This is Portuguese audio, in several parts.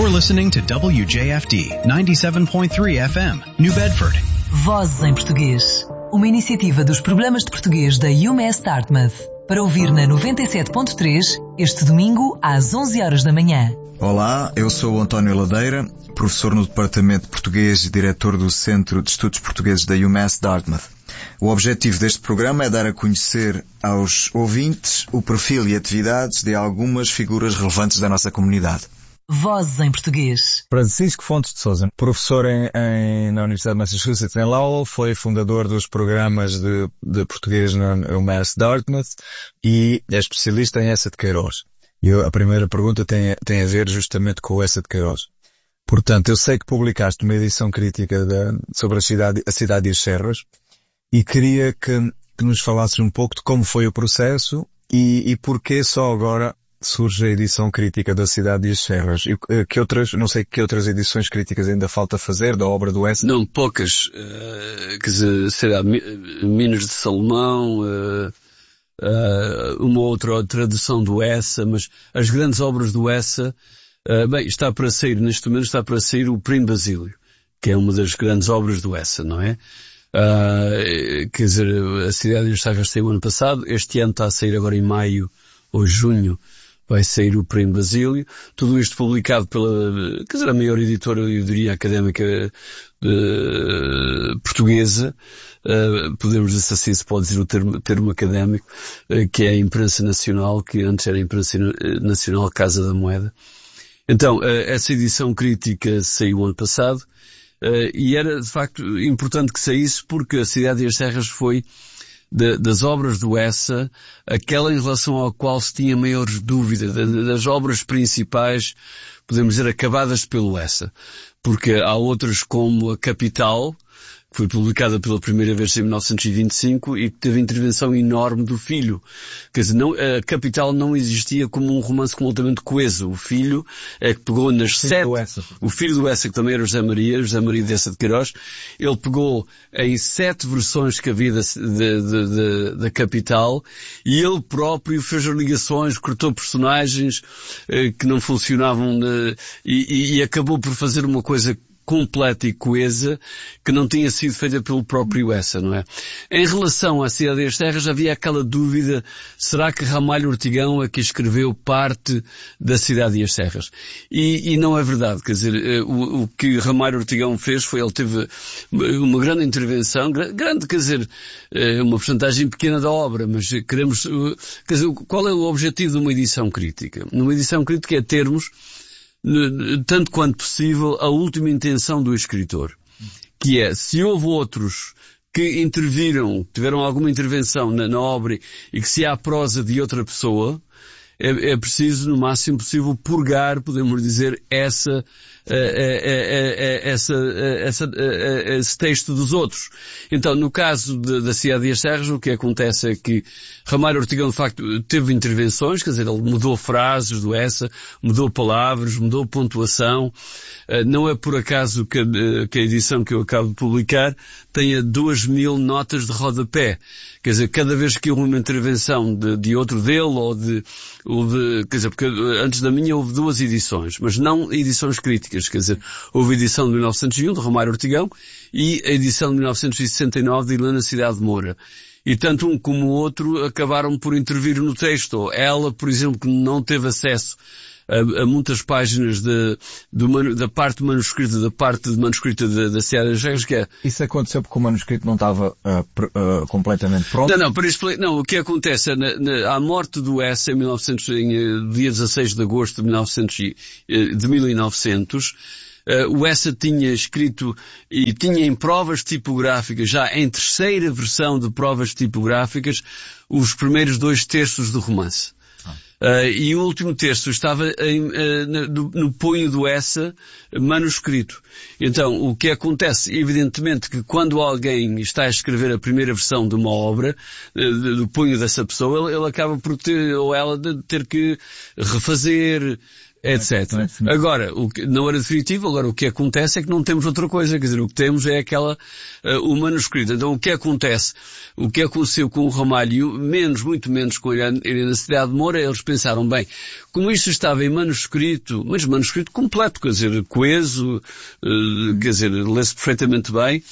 listening to WJFD 97.3 FM, New Bedford. Vozes em Português. Uma iniciativa dos programas de português da UMass Dartmouth. Para ouvir na 97.3, este domingo, às 11 horas da manhã. Olá, eu sou o António Ladeira, professor no Departamento de Português e diretor do Centro de Estudos Portugueses da UMass Dartmouth. O objetivo deste programa é dar a conhecer aos ouvintes o perfil e atividades de algumas figuras relevantes da nossa comunidade. Vozes em Português. Francisco Fontes de Sousa, professor na Universidade de Massachusetts em Lowell, foi fundador dos programas de português na UMass Dartmouth e é especialista em Essa de Queiroz. E a primeira pergunta tem a ver justamente com o Essa de Queiroz. Portanto, eu sei que publicaste uma edição crítica sobre a cidade e as serras e queria que nos falasses um pouco de como foi o processo e porquê só agora surge a edição crítica da Cidade e as Serras. E não sei que outras edições críticas ainda falta fazer da obra do Essa? Não, poucas. Quer dizer, será Minas de Salomão, uma outra tradução do Essa, mas as grandes obras do Essa, neste momento está para sair o Primo Basílio, que é uma das grandes obras do Essa, não é? Quer dizer, a Cidade e as Serras saiu ano passado, este ano está a sair agora em maio ou junho, vai sair o Primo Basílio, tudo isto publicado pela, quer dizer, a maior editora, eu diria, académica portuguesa, podemos dizer assim, se pode dizer o termo académico, que é a Imprensa Nacional, que antes era a Imprensa Nacional Casa da Moeda. Então, essa edição crítica saiu ano passado, e era, de facto, importante que saísse porque a Cidade e as Serras foi das obras do Essa, aquela em relação ao qual se tinha maiores dúvidas, das obras principais, podemos dizer, acabadas pelo Essa. Porque há outras como a Capital, que foi publicada pela primeira vez em 1925 e que teve intervenção enorme do filho. Quer dizer, a Capital não existia como um romance completamente coeso. O filho é que pegou nas o filho do Essa, que também era José Maria de Essa de Queiroz, ele pegou em 7 versões que havia da Capital e ele próprio fez as ligações, cortou personagens que não funcionavam e acabou por fazer uma coisa completa e coesa que não tinha sido feita pelo próprio Essa, não é? Em relação à Cidade e as Serras havia aquela dúvida, será que Ramalho Ortigão é que escreveu parte da Cidade e as Serras? E não é verdade, quer dizer, o que Ramalho Ortigão fez foi, ele teve uma grande intervenção, grande, quer dizer, uma porcentagem pequena da obra, mas queremos, quer dizer, qual é o objetivo de uma edição crítica? Numa edição crítica é termos tanto quanto possível a última intenção do escritor, que é, se houve outros que interviram, tiveram alguma intervenção na obra e que se há prosa de outra pessoa, é preciso, no máximo possível, purgar, podemos dizer, esse texto dos outros. Então, no caso da Cidade e as Serras, o que acontece é que Ramalho Ortigão, de facto, teve intervenções, quer dizer, ele mudou frases do Essa, mudou palavras, mudou pontuação. Não é por acaso que a edição que eu acabo de publicar tenha 2.000 notas de rodapé. Quer dizer, cada vez que houve uma intervenção de outro dele, quer dizer, porque antes da minha houve 2 edições, mas não edições críticas, quer dizer, houve a edição de 1901 de Ramalho Ortigão e a edição de 1969 de Helena Cidade de Moura. E tanto um como o outro acabaram por intervir no texto. Ela, por exemplo, que não teve acesso a muitas páginas da parte manuscrita, da Cidade e as Serras, que é... Isso aconteceu porque o manuscrito não estava completamente pronto? Não, o que acontece é, à morte do Essa, dia 16 de agosto de 1900, o Essa tinha escrito e tinha em provas tipográficas, já em terceira versão de provas tipográficas, os primeiros 2 terços do romance. E o último texto estava no punho do Essa manuscrito. Então, o que acontece, evidentemente, que quando alguém está a escrever a primeira versão de uma obra, do punho dessa pessoa, ele acaba por ter que refazer, etc. Agora, não era definitivo, agora o que acontece é que não temos outra coisa, quer dizer, o que temos é o manuscrito. Então o que aconteceu com o Ramalho, muito menos com a Irene Cidade de Moura, eles pensaram, bem, como isto estava em manuscrito, mas manuscrito completo, quer dizer, coeso, quer dizer, lê-se perfeitamente bem,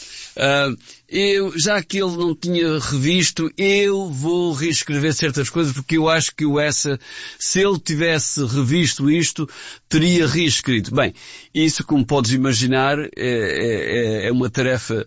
já que ele não tinha revisto, eu vou reescrever certas coisas, porque eu acho que o Essa, se ele tivesse revisto isto, teria reescrito. Bem, isso, como podes imaginar, é uma tarefa,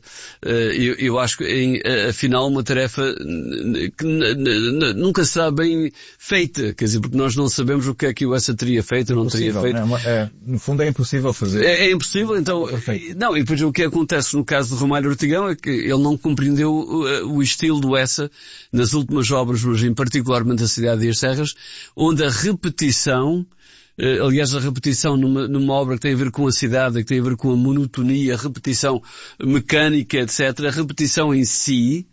eu acho que, afinal, uma tarefa que nunca será bem feita, quer dizer, porque nós não sabemos o que é que o Essa teria feito ou não teria feito. No fundo é impossível fazer. É impossível, então, não, e depois o que acontece no caso de Ramalho Ortigão é que ele não compreendeu o estilo do Essa nas últimas obras, mas em particularmente A Cidade e as Serras, onde a repetição, aliás, a repetição numa obra que tem a ver com a cidade, que tem a ver com a monotonia, a repetição mecânica, etc., a repetição em si,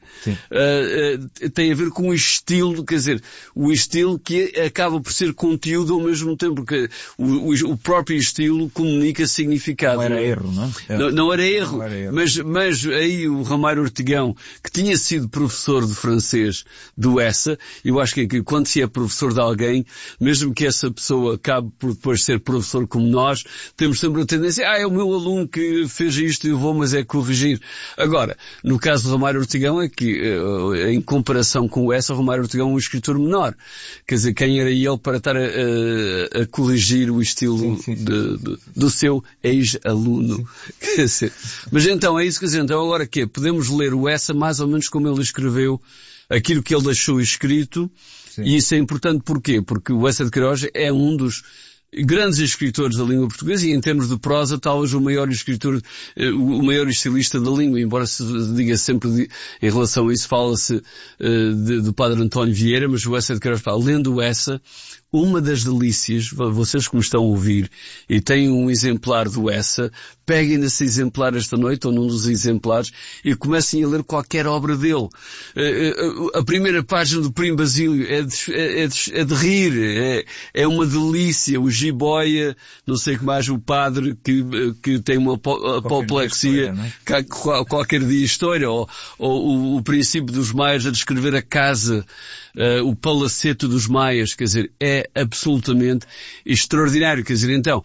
tem a ver com o estilo, quer dizer, o estilo que acaba por ser conteúdo ao mesmo tempo, porque o próprio estilo comunica significado. Não era erro, não é? Não era erro. Mas aí o Ramalho Ortigão, que tinha sido professor de francês do Essa, eu acho que quando se é professor de alguém, mesmo que essa pessoa acabe por depois ser professor como nós, temos sempre a tendência, é o meu aluno que fez isto e eu vou, mas é corrigir. Agora, no caso do Ramalho Ortigão é que, em comparação com o Essa, o Ramalho Ortigão é um escritor menor. Quer dizer, quem era ele para estar a corrigir o estilo do seu ex-aluno? Quer dizer, mas então, é isso que dizer. Então agora quê? Podemos ler o Essa mais ou menos como ele escreveu, aquilo que ele deixou escrito. Sim. E isso é importante porquê? Porque o Essa de Queiroz é um dos grandes escritores da língua portuguesa e em termos de prosa talvez o maior escritor, o maior estilista da língua, embora se diga sempre em relação a isso, fala-se do Padre António Vieira, mas o Essa de Queiroz, lendo o Essa, uma das delícias, vocês que me estão a ouvir e têm um exemplar do Essa, peguem nesse exemplar esta noite ou num dos exemplares e comecem a ler qualquer obra dele. A primeira página do Primo Basílio é de rir, é uma delícia. O Jiboia, não sei o que mais, o padre que tem uma apoplexia, qualquer dia história, ou o princípio dos Maias a descrever a casa, o palacete dos Maias, quer dizer, é absolutamente extraordinário. Quer dizer, então,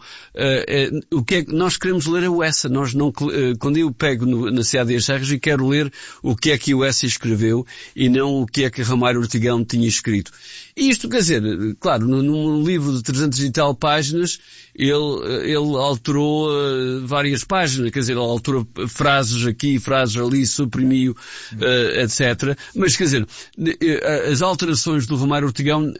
o que é que nós queremos ler é o Essa. Nós não, quando eu pego na Cidade e as Serras e quero ler o que é que o Essa escreveu e não o que é que Ramalho Ortigão tinha escrito. E isto, quer dizer, claro, num livro de 300 e tal páginas, ele alterou várias páginas, quer dizer, ele alterou frases aqui, frases ali, suprimiu, etc. Mas, quer dizer, as alterações do Ramalho Ortigão,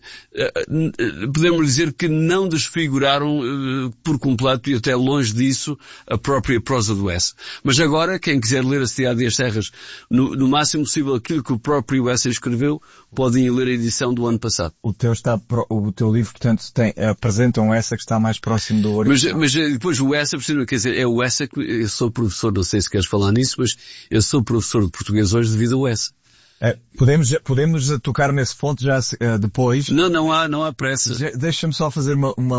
podemos dizer que não desfiguraram por completo e até longe disso a própria prosa do Essa. Mas agora, quem quiser ler A Cidade e as Serras, no máximo possível aquilo que o próprio Essa escreveu, podem ler a edição do ano passado. O teu livro, portanto, apresenta um Essa que está mais próximo do original. Mas depois o Essa, quer dizer, é o Essa que eu sou professor, não sei se queres falar nisso, mas eu sou professor de português hoje devido ao Essa. Podemos tocar nesse ponto já depois. Não há pressa. Deixa-me só fazer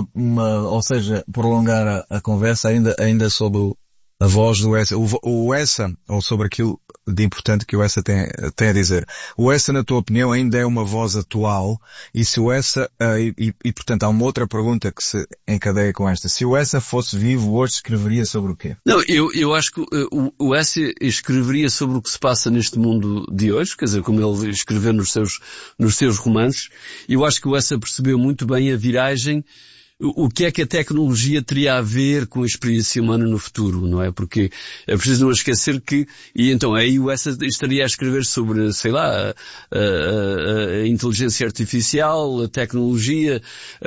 ou seja, prolongar a conversa ainda sobre a voz do Essa. O Essa, ou sobre aquilo de importante que o Essa tem a dizer. O Essa, na tua opinião, ainda é uma voz atual, e se o Essa, portanto há uma outra pergunta que se encadeia com esta. Se o Essa fosse vivo, hoje escreveria sobre o quê? Não, eu acho que o Essa escreveria sobre o que se passa neste mundo de hoje, quer dizer, como ele escreveu nos seus romances. Eu acho que o Essa percebeu muito bem a viragem. O que é que a tecnologia teria a ver com a experiência humana no futuro, não é? Porque é preciso não esquecer que, e então aí o Essa estaria a escrever sobre, sei lá, a inteligência artificial, a tecnologia,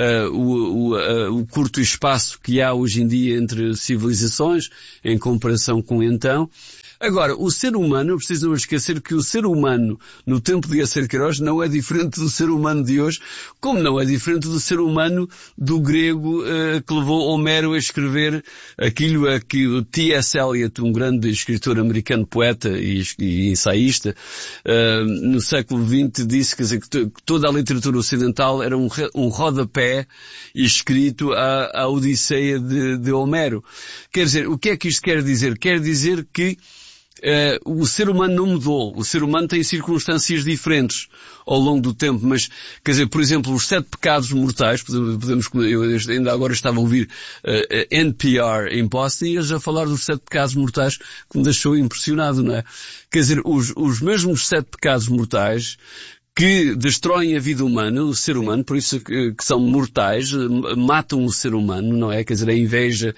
o curto espaço que há hoje em dia entre civilizações, em comparação com então. Agora, o ser humano, preciso não esquecer que o ser humano no tempo de Ecer Queiroz não é diferente do ser humano de hoje, como não é diferente do ser humano do grego que levou Homero a escrever aquilo a que o T.S. Eliot, um grande escritor americano, poeta e ensaísta, no século XX disse, quer dizer, que toda a literatura ocidental era um rodapé escrito à Odisseia de Homero. Quer dizer, o que é que isto quer dizer? Quer dizer que o ser humano não mudou. O ser humano tem circunstâncias diferentes ao longo do tempo, mas, quer dizer, por exemplo, os 7 pecados mortais, eu ainda agora estava a ouvir NPR em Boston e eles a falar dos 7 pecados mortais que me deixou impressionado, não é? Quer dizer, os mesmos 7 pecados mortais que destroem a vida humana, o ser humano, por isso que são mortais, matam o ser humano, não é? Quer dizer, a inveja,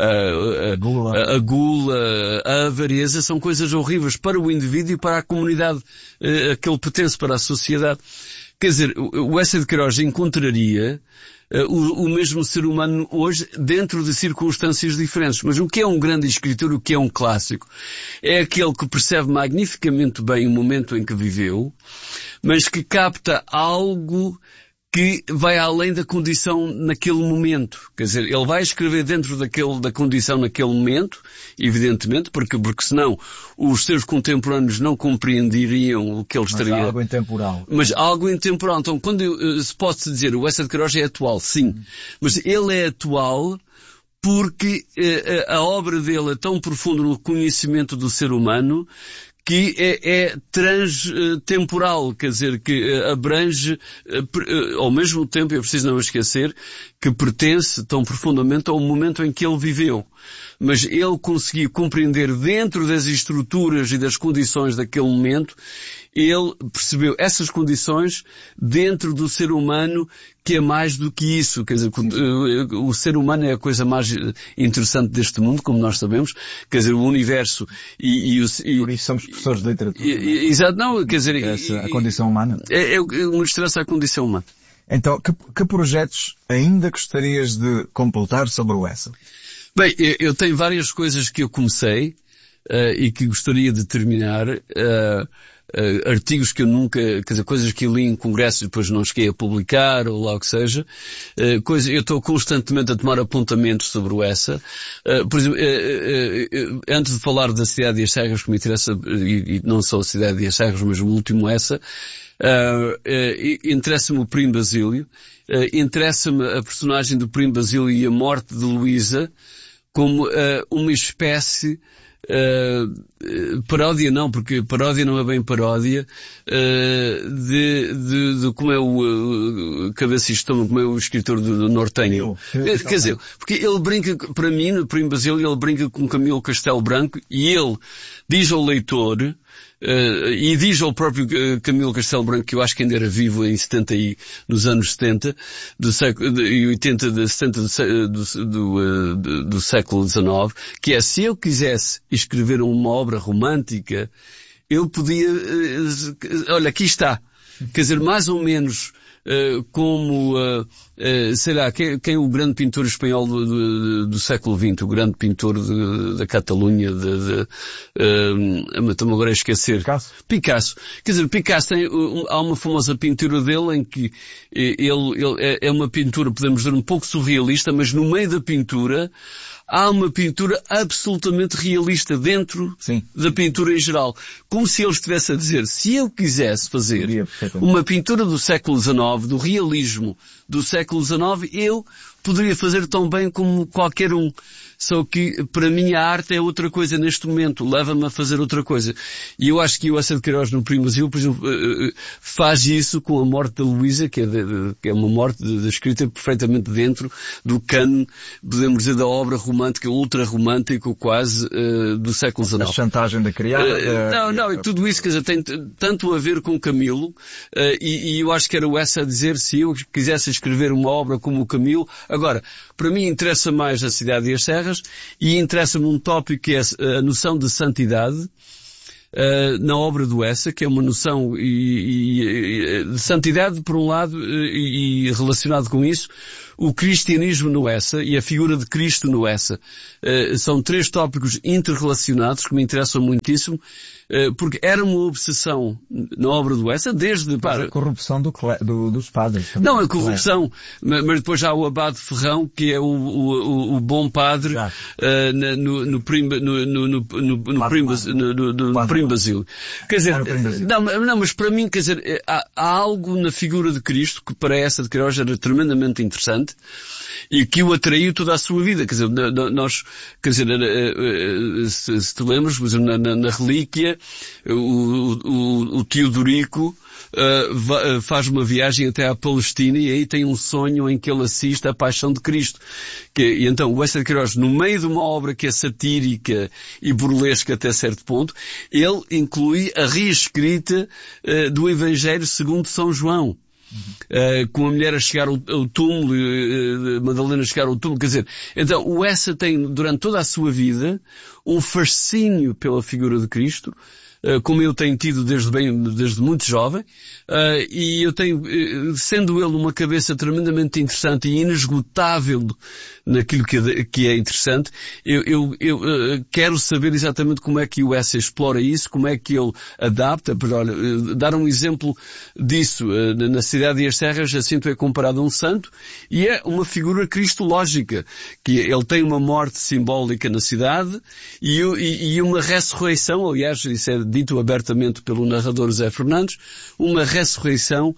a gula, a avareza, são coisas horríveis para o indivíduo e para a comunidade a que ele pertence, para a sociedade. Quer dizer, o Ecer Queiroz encontraria o mesmo ser humano hoje dentro de circunstâncias diferentes. Mas o que é um grande escritor, o que é um clássico? É aquele que percebe magnificamente bem o momento em que viveu, mas que capta algo que vai além da condição naquele momento. Quer dizer, ele vai escrever dentro da condição naquele momento, evidentemente, porque senão os seus contemporâneos não compreenderiam o que ele estaria... Mas algo intemporal. Mas algo intemporal. Então, quando se pode dizer o Ecer Queiroz é atual, sim. Mas ele é atual porque a obra dele é tão profunda no conhecimento do ser humano que é transtemporal, quer dizer, que abrange, ao mesmo tempo, é preciso não esquecer, que pertence tão profundamente ao momento em que ele viveu. Mas ele conseguiu compreender dentro das estruturas e das condições daquele momento, ele percebeu essas condições dentro do ser humano, que é mais do que isso. Quer dizer, o ser humano é a coisa mais interessante deste mundo, como nós sabemos. Quer dizer, o universo Por isso somos professores de literatura. Exato, não, quer dizer... A condição humana. É uma interesse à condição humana. Então, que projetos ainda gostarias de completar sobre o Ecer? Bem, eu tenho várias coisas que eu comecei e que gostaria de terminar. Artigos que eu nunca, quer dizer, coisas que eu li em congressos e depois não cheguei a publicar, ou lá o que seja. Eu estou constantemente a tomar apontamentos sobre o Ecer. Por exemplo, antes de falar da Cidade e as Serras, que me interessa, e não só a Cidade e as Serras, mas o último Ecer, interessa-me o Primo Basílio, interessa-me a personagem do Primo Basílio e a morte de Luísa como uma espécie paródia não, porque paródia não é bem paródia, de como é o cabeça e estômago, como é o escritor do Nortenho. Quer dizer, porque ele brinca, para mim, no Primo Basílio, ele brinca com Camilo Castelo Branco e ele diz ao leitor, e diz ao próprio Camilo Castelo Branco, que eu acho que ainda era vivo nos anos 70 e 80 do século XIX, que é, se eu quisesse escrever uma obra romântica, eu podia, olha, aqui está. Quer dizer, mais ou menos como, sei lá, quem é o grande pintor espanhol do século XX, o grande pintor da Catalunha, estou-me agora a esquecer. Picasso. Quer dizer, Picasso há uma famosa pintura dele em que ele é uma pintura, podemos dizer, um pouco surrealista, mas no meio da pintura há uma pintura absolutamente realista dentro da pintura em geral. Como se ele estivesse a dizer, se eu quisesse fazer uma pintura do século XIX, do realismo do século XIX, eu poderia fazer tão bem como qualquer um. Só que, para mim, a arte é outra coisa neste momento. Leva-me a fazer outra coisa. E eu acho que o Ecer Queiroz no Primo Basílio, por exemplo, faz isso com a morte da Luísa, que é uma morte descrita perfeitamente dentro do cano, podemos dizer, da obra romântica, ultra-romântica, quase, do século XIX. A chantagem da criada. Não, e tudo isso, quer dizer, tem tanto a ver com Camilo, e eu acho que era o Ecer a dizer, se eu quisesse escrever uma obra como o Camilo. Agora, para mim interessa mais a Cidade e as Serras, e interessa-me um tópico que é a noção de santidade, na obra do Essa, que é uma noção de santidade, por um lado, e relacionado com isso, o cristianismo no Essa e a figura de Cristo no Essa. São 3 tópicos interrelacionados que me interessam muitíssimo, porque era uma obsessão na obra do Essa desde... A corrupção dos padres. Não, a corrupção, mas depois há o Abade Ferrão, que é o bom padre no Primo Basílio. Quer dizer, não, mas para mim, quer dizer, há algo na figura de Cristo que para Essa de Queiroz era tremendamente interessante e que o atraiu toda a sua vida. Quer dizer, nós, quer dizer, se te lembras, na relíquia, o Teodorico faz uma viagem até à Palestina e aí tem um sonho em que ele assiste à Paixão de Cristo. E então o Essa de Queiroz, no meio de uma obra que é satírica e burlesca até certo ponto, ele inclui a reescrita do Evangelho segundo São João. Com a mulher a chegar ao túmulo, Madalena a chegar ao túmulo, quer dizer, então o Essa tem durante toda a sua vida um fascínio pela figura de Cristo, como eu tenho tido desde muito jovem, e eu tenho, sendo ele uma cabeça tremendamente interessante e inesgotável naquilo que é interessante, eu quero saber exatamente como é que o Essa explora isso, como é que ele adapta. Olha, dar um exemplo disso, na Cidade e as Serras, Jacinto é comparado a um santo e é uma figura cristológica, que ele tem uma morte simbólica na cidade e uma ressurreição, aliás, isso é dito abertamente pelo narrador José Fernandes, uma ressurreição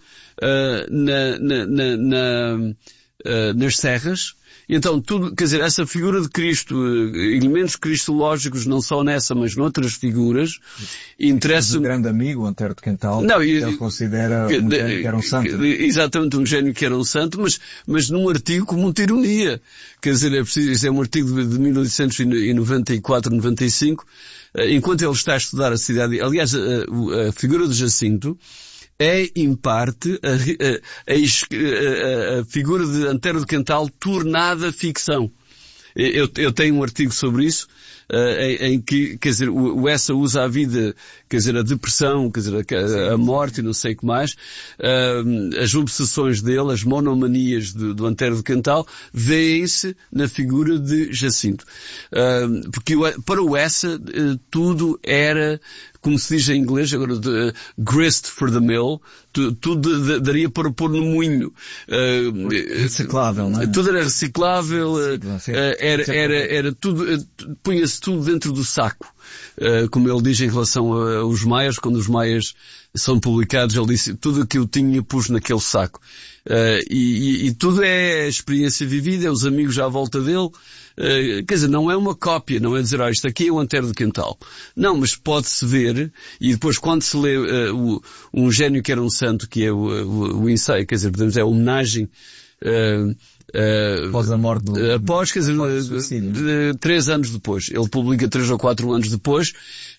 nas serras. Então, tudo, quer dizer, essa figura de Cristo, elementos cristológicos, não só nessa, mas noutras figuras, interessa... Um grande amigo, Antero de Quental, ele considera um gênio que era um santo. Exatamente, um gênio que era um santo, mas num artigo com muita ironia. Quer dizer, é um artigo de 1894, 95, enquanto ele está a estudar a cidade... Aliás, a figura de Jacinto é, em parte, a figura de Antero de Quental tornada ficção. Eu tenho um artigo sobre isso, em que, quer dizer, o Essa usa a vida, quer dizer, a depressão, quer dizer, a morte e não sei o que mais, as obsessões dele, as monomanias do Antero de Quental, vêem-se na figura de Jacinto. Porque para o Essa, tudo era, como se diz em inglês, agora, grist for the mill, tudo daria para pôr no moinho. Reciclável, não é? Tudo era reciclável, era tudo, punha-se tudo dentro do saco. Como ele diz em relação aos maias, quando os maias são publicados, ele disse, tudo o que eu tinha pus naquele saco. E tudo é experiência vivida, é os amigos à volta dele. Quer dizer, não é uma cópia, não é dizer, isto aqui é o Antero de Quental. Não, mas pode-se ver, e depois quando se lê um gênio que era um santo, que é o ensaio, quer dizer, podemos dizer, a homenagem, após a morte após, quer dizer, 3 anos depois. Ele publica 3 ou 4 anos depois,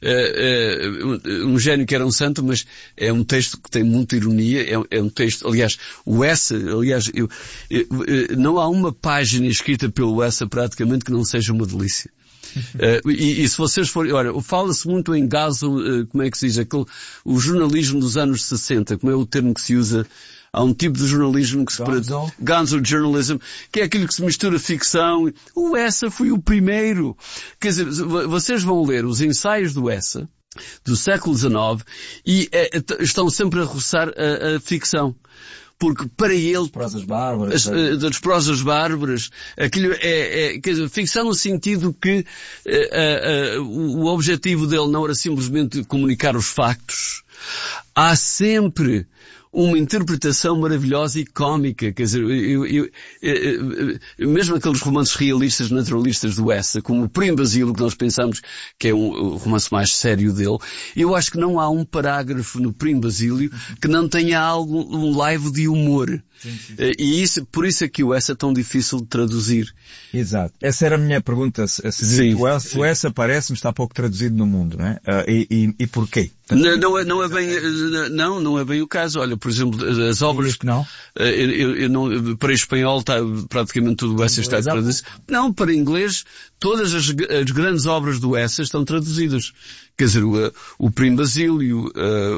um gênio que era um santo, mas é um texto que tem muita ironia, é um texto, aliás, o Essa, não há uma página escrita pelo Essa praticamente que não seja uma delícia. E se vocês forem, olha, fala-se muito em gazo, como é que se diz, o jornalismo dos anos 60, como é o termo que se usa. Há um tipo de jornalismo que se... Gonzo journalism, que é aquilo que se mistura ficção. O Essa foi o primeiro. Quer dizer, vocês vão ler os ensaios do Essa, do século XIX, e estão sempre a roçar a ficção. Porque para ele... Das prosas bárbaras. Aquilo quer dizer, ficção no sentido que o objetivo dele não era simplesmente comunicar os factos. Há sempre uma interpretação maravilhosa e cómica, quer dizer, mesmo aqueles romances realistas, naturalistas do Essa, como o Primo Basílio, que nós pensamos que é o romance mais sério dele, eu acho que não há um parágrafo no Primo Basílio que não tenha um laivo de humor. Sim. E por isso é que o Essa é tão difícil de traduzir. Exato. Essa era a minha pergunta. O Essa parece-me estar pouco traduzido no mundo, não é? E porquê? Não é bem o caso. Olha, por exemplo, as obras... Não? Para espanhol está praticamente tudo o Essa está traduzido. Não, para inglês, todas as grandes obras do Essa estão traduzidas. Quer dizer, o Primo Basílio,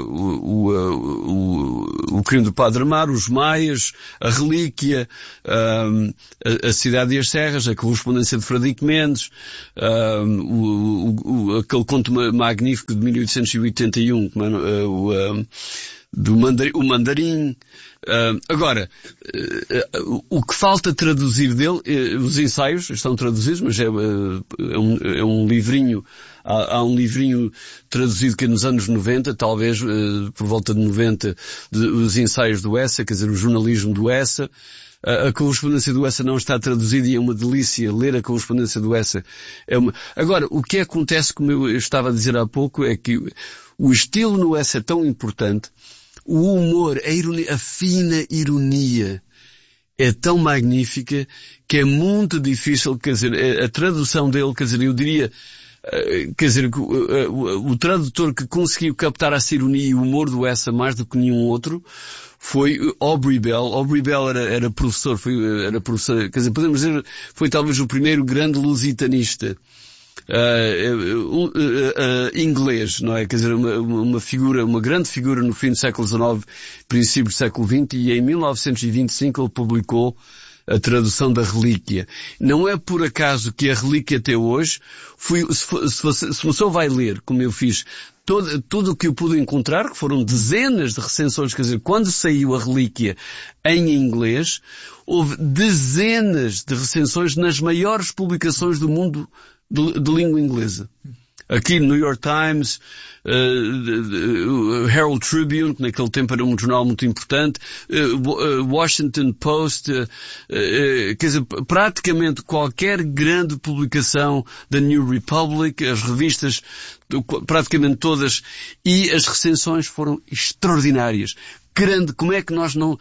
o Crime do Padre Amaro, os Maias, a Relíquia, a Cidade e as Serras, a Correspondência de Fradique Mendes, aquele conto magnífico de 1881, o Mandarim. Agora, o que falta traduzir dele, os ensaios estão traduzidos, mas é um livrinho, há um livrinho traduzido que é nos anos 90, talvez, por volta de 90, os ensaios do Essa, quer dizer, o jornalismo do Essa. A correspondência do Essa não está traduzida e é uma delícia ler a correspondência do Essa. Agora, o que acontece, como eu estava a dizer há pouco, é que o estilo no Essa é tão importante, o humor, a ironia, a fina ironia é tão magnífica que é muito difícil, quer dizer, a tradução dele, quer dizer, eu diria, quer dizer, o tradutor que conseguiu captar essa ironia e o humor do Essa mais do que nenhum outro foi Aubrey Bell. Aubrey Bell era professor, quer dizer, podemos dizer, foi talvez o primeiro grande lusitanista inglês, não é? Quer dizer, uma grande figura no fim do século XIX, princípio do século XX, e em 1925 ele publicou a tradução da Relíquia. Não é por acaso que a Relíquia até hoje, se você vai ler, como eu fiz, tudo o que eu pude encontrar, que foram dezenas de recensões, quer dizer, quando saiu a Relíquia em inglês, houve dezenas de recensões nas maiores publicações do mundo de língua inglesa. Aqui no New York Times, Herald Tribune, que naquele tempo era um jornal muito importante, Washington Post, quer dizer, praticamente qualquer grande publicação da New Republic, as revistas, praticamente todas, e as recensões foram extraordinárias. Grande, como é que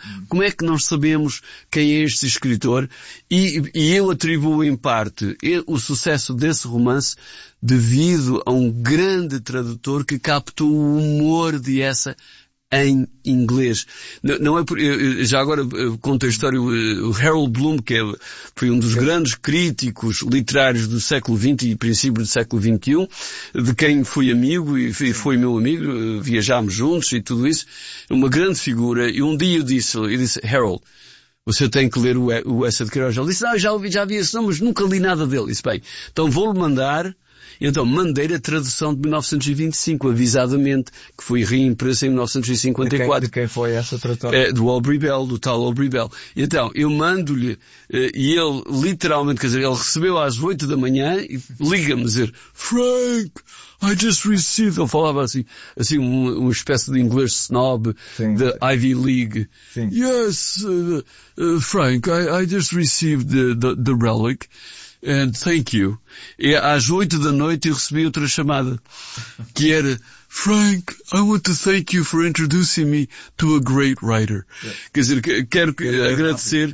nós sabemos quem é este escritor? E eu atribuo em parte o sucesso desse romance devido a um grande tradutor que captou o humor de Essa em inglês. Não é por, já agora conto a história, o Harold Bloom, que foi um dos grandes críticos literários do século XX e princípio do século XXI, de quem fui amigo e foi meu amigo, viajámos juntos e tudo isso, uma grande figura, e um dia eu disse, Harold, você tem que ler o Essa de Queiroz. Ele disse, não, já vi esse nome, mas nunca li nada dele. Disse, bem, então vou-lhe mandar. Então mandei a tradução de 1925, avisadamente, que foi reimpressa em 1954. De quem foi essa tradução? Do Aubrey Bell, do tal Aubrey Bell. Então, eu mando-lhe, e ele literalmente, quer dizer, ele recebeu às 8 da manhã e liga-me a dizer, Frank, I just received, ele falava assim uma espécie de inglês snob, da Ivy League. Sim. Yes, Frank, I just received the relic. And thank you. E às 8 da noite eu recebi outra chamada, que era, Frank, I want to thank you for introducing me to a great writer. Yeah. Quer dizer, quero agradecer.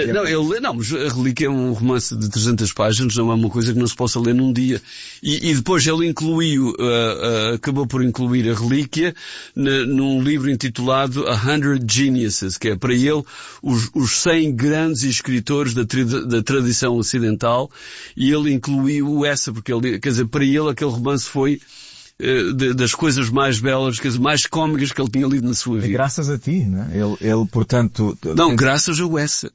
Mas a Relíquia é um romance de 300 páginas, não é uma coisa que não se possa ler num dia. E depois ele incluiu, acabou por incluir a Relíquia num livro intitulado 100 Geniuses, que é para ele os 100 grandes escritores da tradição ocidental, e ele incluiu essa, porque ele, quer dizer, para ele aquele romance foi das coisas mais belas, quer dizer, mais cómicas que ele tinha lido na sua vida. Graças a ti, né? Ele portanto... Não, graças ao Essa.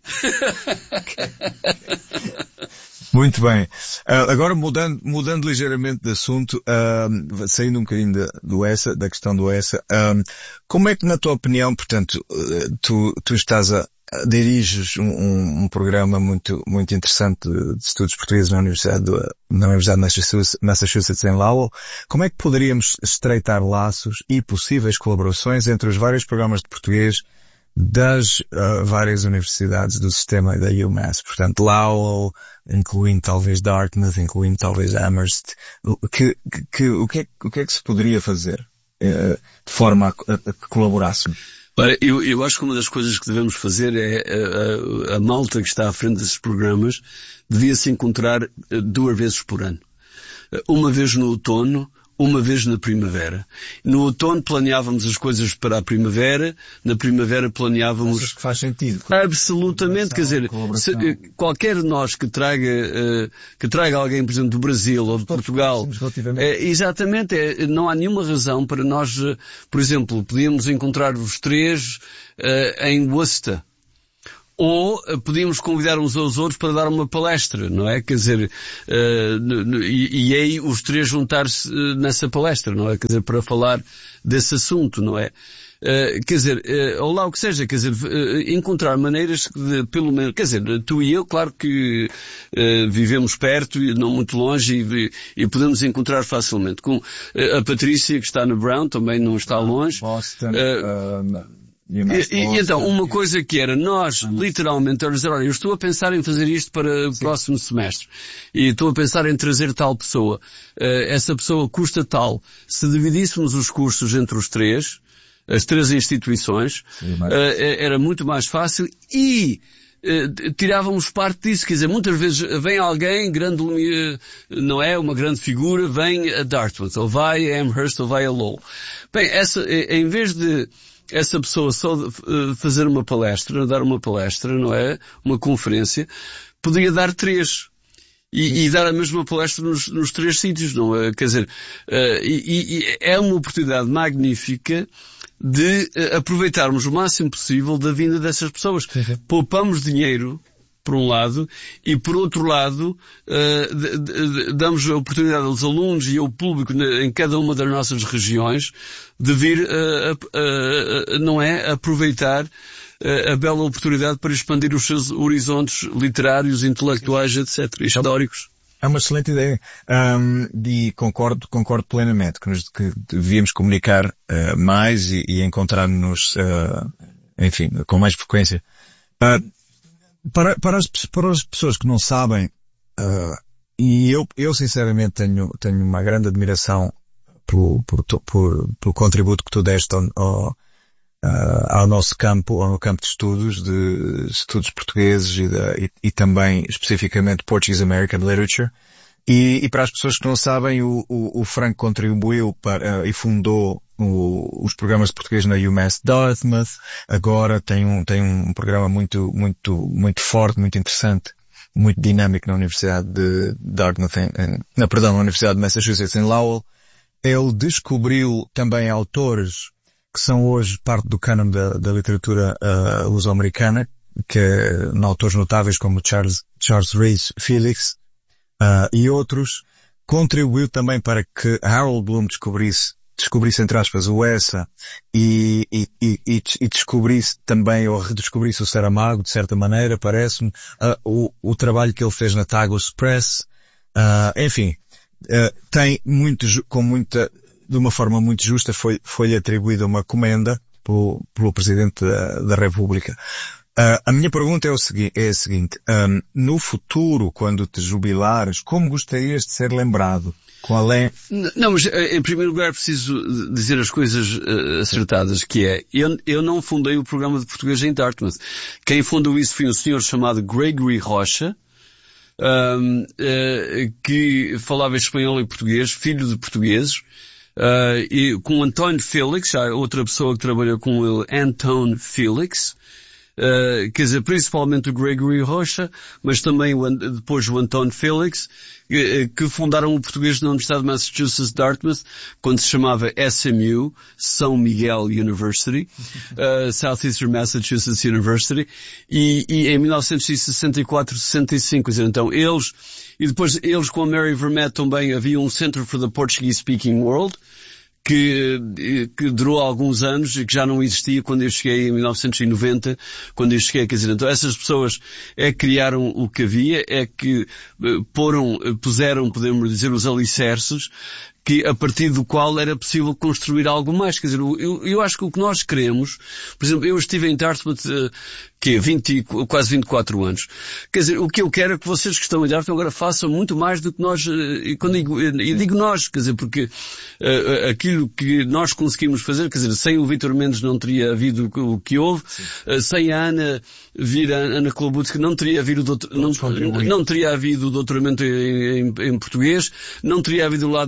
Muito bem. Agora mudando ligeiramente de assunto, saindo um bocadinho da questão do Essa, como é que, na tua opinião, portanto, tu diriges um programa muito interessante de estudos portugueses na Universidade de Massachusetts em Lowell. Como é que poderíamos estreitar laços e possíveis colaborações entre os vários programas de português das várias universidades do sistema da UMass? Portanto, Lowell, incluindo talvez Dartmouth, incluindo talvez Amherst. O que é que se poderia fazer de forma a que colaborássemos? Eu acho que uma das coisas que devemos fazer é a malta que está à frente desses programas devia se encontrar 2 vezes por ano. Uma vez no outono, uma vez na primavera. No outono planeávamos as coisas para a primavera, na primavera planeávamos... Achas que faz sentido? Absolutamente, quer dizer, qualquer de nós que traga alguém, por exemplo, do Brasil ou de Portugal, exatamente, não há nenhuma razão para nós, por exemplo, podíamos encontrar os três em Worcester. Ou podíamos convidar uns aos outros para dar uma palestra, não é? Quer dizer, e aí os três juntar-se nessa palestra, não é? Quer dizer, para falar desse assunto, não é? Quer dizer, ou lá o que seja, quer dizer, encontrar maneiras de, pelo menos, quer dizer, tu e eu, claro que vivemos perto e não muito longe e podemos encontrar facilmente. Com a Patrícia, que está no Brown, também não está longe. Boston, E então, uma coisa que era, nós, literalmente, dizer, olha, eu estou a pensar em fazer isto para o próximo semestre, e estou a pensar em trazer tal pessoa, essa pessoa custa tal. Se dividíssemos os custos entre os três, as três instituições, era muito mais fácil e tirávamos parte disso, quer dizer, muitas vezes vem alguém grande, não é uma grande figura, vem a Dartmouth, ou vai a Amherst, ou vai a Lowell. Bem, em vez de essa pessoa só fazer uma palestra, dar uma palestra, não é? Uma conferência, podia dar três. E dar a mesma palestra nos três sítios, não é? Quer dizer, e é uma oportunidade magnífica de aproveitarmos o máximo possível da vinda dessas pessoas. Sim. Poupamos dinheiro, por um lado, e por outro lado, damos a oportunidade aos alunos e ao público em cada uma das nossas regiões de vir não é, aproveitar a bela oportunidade para expandir os seus horizontes literários, intelectuais, etc., históricos. É uma excelente ideia. E concordo plenamente que devíamos comunicar mais e encontrar-nos, enfim, com mais frequência. Para as pessoas que não sabem, e eu sinceramente tenho uma grande admiração pelo contributo que tu deste ao nosso campo, ao campo de estudos portugueses e também especificamente Portuguese American Literature. E para as pessoas que não sabem, o Frank contribuiu e fundou os programas de português na UMass Dartmouth. Agora tem um programa muito forte, muito interessante, muito dinâmico na Universidade de Dartmouth, na Universidade de Massachusetts em Lowell. Ele descobriu também autores que são hoje parte do cânon da literatura luso-americana, que autores notáveis como Charles Rhys Felix e outros. Contribuiu também para que Harold Bloom descobrisse entre aspas o Essa e descobrisse também, ou redescobrisse o Saramago, de certa maneira, parece-me, o trabalho que ele fez na Tagus Press, enfim, tem de uma forma muito justa foi-lhe atribuída uma comenda pelo Presidente da República. A minha pergunta é a seguinte, no futuro, quando te jubilares, como gostarias de ser lembrado? Qual é? Não, mas em primeiro lugar preciso dizer as coisas acertadas, que é, eu não fundei o programa de português em Dartmouth. Quem fundou isso foi um senhor chamado Gregory Rocha, que falava espanhol e português, filho de portugueses, e com António Félix, já outra pessoa que trabalhou com ele, Anton Félix, quer dizer, principalmente o Gregory Rocha, mas também depois o Anton Félix, que fundaram o português na Universidade de Massachusetts Dartmouth, quando se chamava SMU, São Miguel University, Southeastern Massachusetts University, e em 1964-65, quer dizer, então eles com a Mary Vermette também havia um Center for the Portuguese Speaking World, que durou alguns anos e que já não existia quando eu cheguei em 1990, quando eu cheguei, quer dizer, então essas pessoas criaram o que havia, que puseram, podemos dizer, os alicerces, que a partir do qual era possível construir algo mais. Quer dizer, eu acho que o que nós queremos, por exemplo, eu estive em Dartmouth, quase 24 anos. Quer dizer, o que eu quero é que vocês que estão em Dartmouth agora façam muito mais do que nós, e digo nós, quer dizer, porque aquilo que nós conseguimos fazer, quer dizer, sem o Vítor Mendes não teria havido o que houve, sem a Ana Klobutsky não teria havido não teria havido o doutoramento em português, não teria havido o lado dos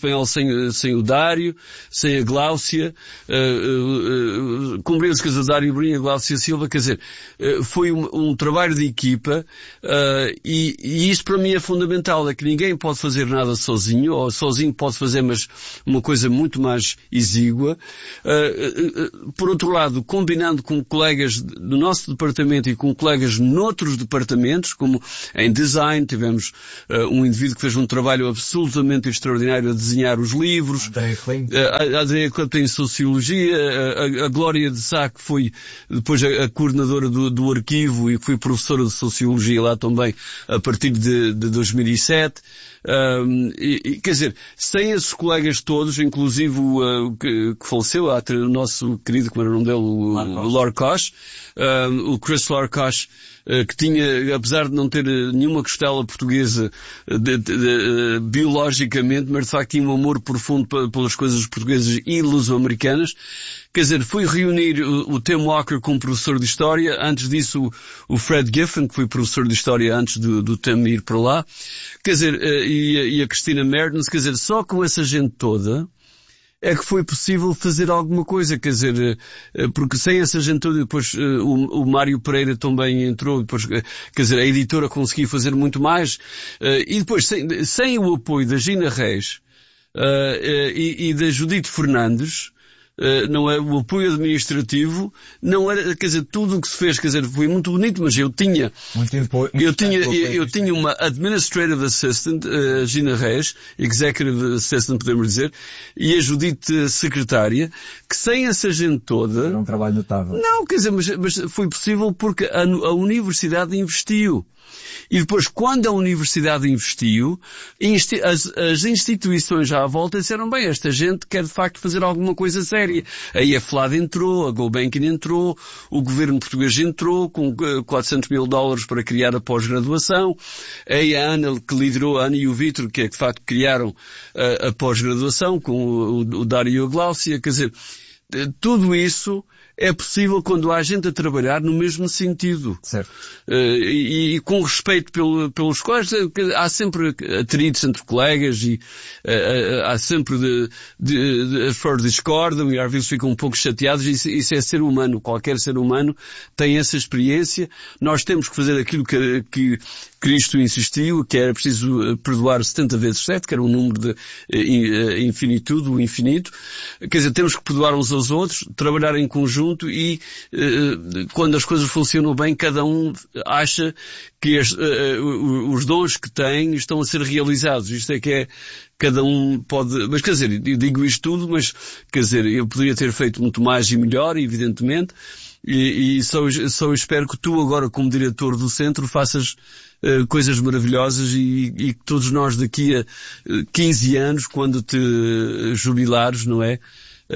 espanhol sem o Dário, sem a Gláucia, compreende-se que o Dário Brinha, a Gláucia Silva, quer dizer, foi um trabalho de equipa, e isso para mim é fundamental, é que ninguém pode fazer nada sozinho, ou sozinho pode fazer, mas uma coisa muito mais exígua. Por outro lado, combinando com colegas do nosso departamento e com colegas noutros departamentos, como em design, tivemos um indivíduo que fez um trabalho absolutamente extraordinário a desenhar os livros, a Andrea Klepp em Sociologia, a Glória de Sá, que foi depois a coordenadora do arquivo e que foi professora de Sociologia lá também a partir de 2007. Quer dizer, sem esses colegas todos, inclusive que faleceu, o nosso querido, como era o nome dele, o Lorcosh, o Chris Lorcosh, que tinha, apesar de não ter nenhuma costela portuguesa biologicamente, mas de facto tinha um amor profundo pelas coisas portuguesas e luso-americanas. Quer dizer, fui reunir o Tim Walker como professor de História, antes disso o Fred Giffen, que foi professor de História antes do Tim ir para lá, quer dizer, e a Cristina Mertens, quer dizer, só com essa gente toda é que foi possível fazer alguma coisa, quer dizer, porque sem essa gente toda, depois o Mário Pereira também entrou, depois, quer dizer, a editora conseguiu fazer muito mais, e depois sem o apoio da Gina Reis e da Judite Fernandes, não é o apoio administrativo, não era, quer dizer, tudo o que se fez, quer dizer, foi muito bonito, mas eu tinha uma administrative assistant, Gina Reis, executive assistant, podemos dizer, e a Judite secretária, que sem essa gente toda... Era um trabalho notável. Não, quer dizer, mas foi possível porque a universidade investiu. E depois, quando a universidade investiu, as instituições à volta disseram, bem, esta gente quer de facto fazer alguma coisa séria. A IFLAD entrou, a Gulbenkian entrou, o governo português entrou com $400 mil para criar a pós-graduação. A Ana, que liderou, a Ana e o Vítor, que de facto criaram a pós-graduação com o Dário e a Gláucia. Quer dizer, tudo isso é possível quando há gente a trabalhar no mesmo sentido. Certo. E com respeito pelos colegas, há sempre atritos entre colegas e há sempre as pessoas discordam e às vezes ficam um pouco chateados. Isso é ser humano. Qualquer ser humano tem essa experiência. Nós temos que fazer aquilo que Cristo insistiu, que era preciso perdoar 70 vezes 7, que era um número de infinitude, o infinito. Quer dizer, temos que perdoar uns aos outros, trabalhar em conjunto e quando as coisas funcionam bem, cada um acha que os dons que tem estão a ser realizados. Isto é que é, cada um pode... Mas quer dizer, eu digo isto tudo, mas quer dizer, eu poderia ter feito muito mais e melhor, evidentemente, e só espero que tu agora, como diretor do centro, faças coisas maravilhosas e que todos nós daqui a 15 anos, quando te jubilares, não é?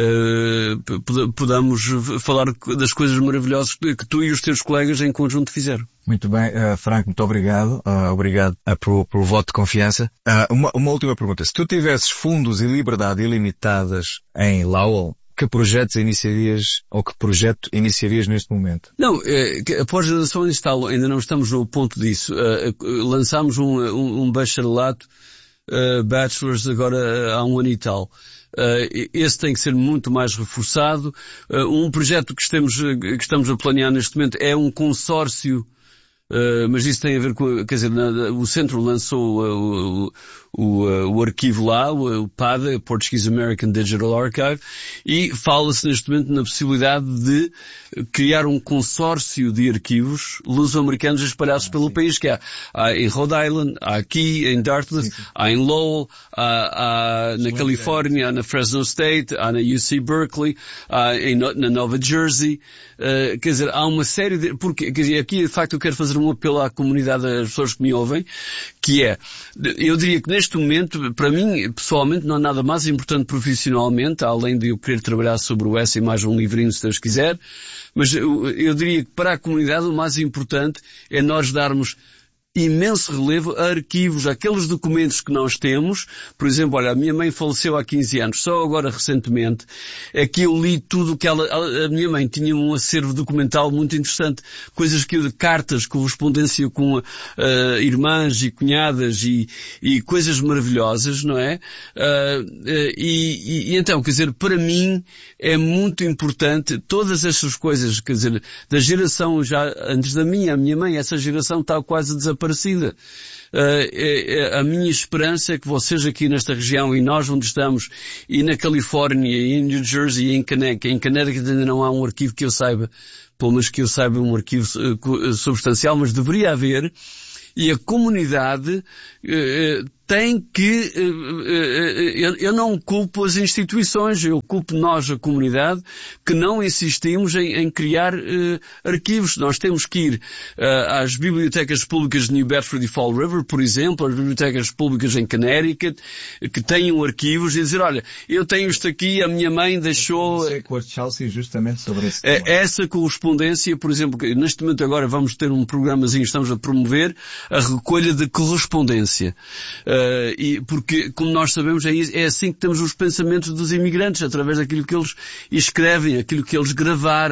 Podamos falar das coisas maravilhosas que tu e os teus colegas em conjunto fizeram. Muito bem, Franco, muito obrigado. Obrigado pelo voto de confiança. Uma última pergunta. Se tu tivesses fundos e liberdade ilimitadas em Lowell, que projetos iniciarias ou que projeto iniciarias neste momento? Não, a pós-graduação ainda não estamos no ponto disso. Lançámos um bacharelato, bachelors agora há um ano e tal. Esse tem que ser muito mais reforçado. Um projeto que estamos a planear neste momento é um consórcio, mas isso tem a ver com, quer dizer, o centro lançou o arquivo lá, o PADA, Portuguese American Digital Archive, e fala-se neste momento na possibilidade de criar um consórcio de arquivos luso-americanos espalhados pelo país, que há em Rhode Island, há aqui em Dartmouth, há em Lowell, há na Califórnia, há na Fresno State, há na UC Berkeley, há na Nova Jersey. Quer dizer, há uma série de... Porque, quer dizer, aqui de facto eu quero fazer um apelo à comunidade, às pessoas que me ouvem, que é, eu diria que neste momento, para mim, pessoalmente, não há nada mais importante profissionalmente, além de eu querer trabalhar sobre o S e mais um livrinho, se Deus quiser, mas eu diria que para a comunidade o mais importante é nós darmos imenso relevo a arquivos, aqueles documentos que nós temos. Por exemplo, olha, a minha mãe faleceu há 15 anos, só agora recentemente é que eu li tudo o que a minha mãe tinha um acervo documental muito interessante, coisas cartas, correspondência com irmãs e cunhadas e coisas maravilhosas, não é? E então, quer dizer, para mim é muito importante todas essas coisas, quer dizer, da geração já antes da minha, a minha mãe, essa geração está quase desaparecida. A minha esperança é que vocês aqui nesta região e nós onde estamos, e na Califórnia, e em New Jersey, e em Connecticut ainda não há um arquivo que eu saiba, pelo menos que eu saiba um arquivo substancial, mas deveria haver, e a comunidade tem que... Eu não culpo as instituições, eu culpo nós, a comunidade, que não insistimos em criar arquivos. Nós temos que ir às bibliotecas públicas de New Bedford e Fall River, por exemplo, às bibliotecas públicas em Connecticut, que tenham arquivos, e dizer, olha, eu tenho isto aqui, a minha mãe deixou... Eu sei com a Chelsea justamente sobre esse tema. Essa correspondência, por exemplo, neste momento agora vamos ter um programazinho, estamos a promover a recolha de correspondência. E porque, como nós sabemos, é assim que temos os pensamentos dos imigrantes, através daquilo que eles escrevem, aquilo que eles gravaram.